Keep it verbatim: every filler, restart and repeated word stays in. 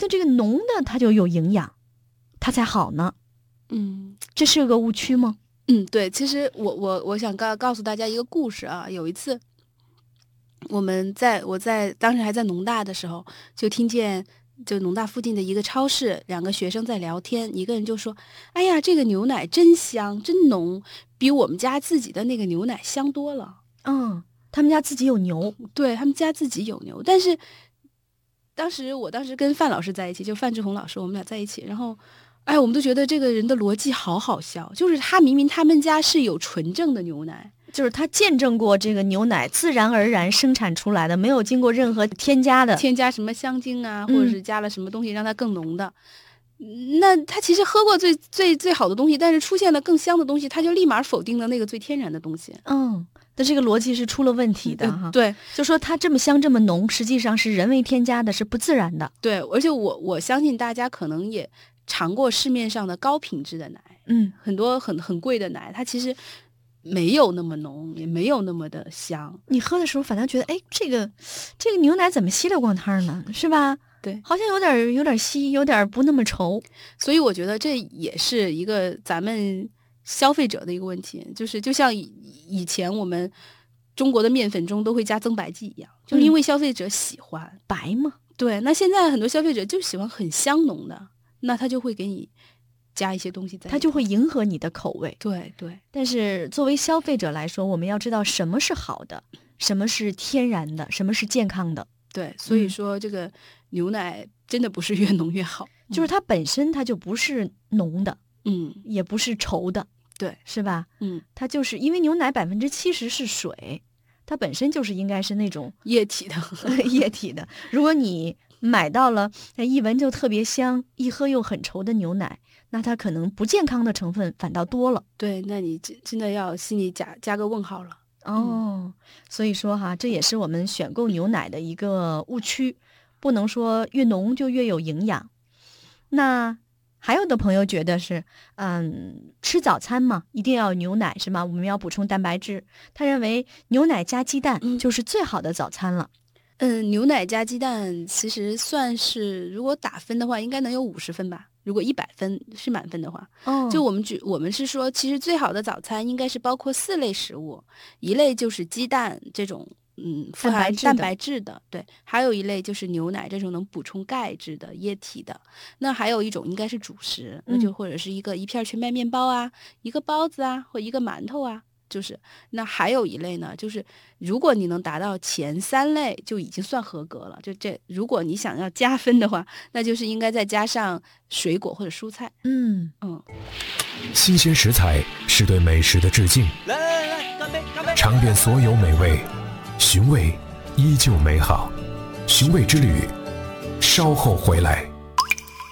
像这个浓的它就有营养，它才好呢。 嗯， 这是个误区吗？ 嗯，对，其实我我我想告告诉大家一个故事啊。有一次，我们在我在当时还在农大的时候，就听见就农大附近的一个超市，两个学生在聊天，一个人就说：“哎呀，这个牛奶真香，真浓，比我们家自己的那个牛奶香多了。” 嗯，他们家自己有牛， 对，他们家自己有牛，但是当时我当时跟范老师在一起，就范志红老师，我们俩在一起，然后。哎，我们都觉得这个人的逻辑好好笑，就是他明明他们家是有纯正的牛奶， 就是他见证过这个牛奶自然而然生产出来的，没有经过任何添加的， 添加什么香精啊，或者是加了什么东西让它更浓的。嗯、那他其实喝过最最最好的东西，但是出现了更香的东西，他就立马否定了那个最天然的东西。 嗯，但这个逻辑是出了问题的哈。 嗯、对， 就说它这么香这么浓，实际上是人为添加的，是不自然的。 对，而且我我相信大家可能也尝过市面上的高品质的奶， 嗯， 很多很很贵的奶，它其实没有那么浓，也没有那么的香。 你喝的时候反倒觉得，哎，这个这个牛奶怎么稀里咣汤呢？是吧？ 对， 好像有点有点稀，有点不那么稠。 所以我觉得这也是一个咱们消费者的一个问题，就是就像以前我们中国的面粉中都会加增白剂一样，就是因为消费者喜欢、 嗯、白嘛。 对，那现在很多消费者就喜欢很香浓的，那他就会给你加一些东西在， 他就会迎合你的口味。 对对。 但是作为消费者来说，我们要知道什么是好的，什么是天然的，什么是健康的。 对，所以说这个牛奶真的不是越浓越好， 嗯、就是它本身它就不是浓的， 嗯， 也不是稠的， 对， 是吧？ 嗯， 它就是因为牛奶百分之七十是水。它本身就是应该是那种液体的液体的。如果你买到了一闻就特别香，一喝又很稠的牛奶，那它可能不健康的成分反倒多了。 对，那你真的要心里加加个问号了。 哦，所以说哈，这也是我们选购牛奶的一个误区，不能说越浓就越有营养。那还有的朋友觉得是，嗯，吃早餐嘛，一定要有牛奶是吗？我们要补充蛋白质。他认为牛奶加鸡蛋就是最好的早餐了。 嗯，牛奶加鸡蛋其实算是，如果打分的话，应该能有五十分吧。如果一百分是满分的话， 哦， 就我们举我们是说，其实最好的早餐应该是包括四类食物，一类就是鸡蛋这种。嗯，富含蛋白质的，对，还有一类就是牛奶这种能补充钙质的液体的。那还有一种应该是主食，那就或者是一个一片全麦面包啊，一个包子啊，或一个馒头啊，就是那还有一类呢，就是如果你能达到前三类，就已经算合格了。就这，如果你想要加分的话，那就是应该再加上水果或者蔬菜。 嗯嗯， 新鲜食材是对美食的致敬。 来来来，干杯干杯！ 尝遍所有美味。寻味依旧美好，寻味之旅，稍后回来。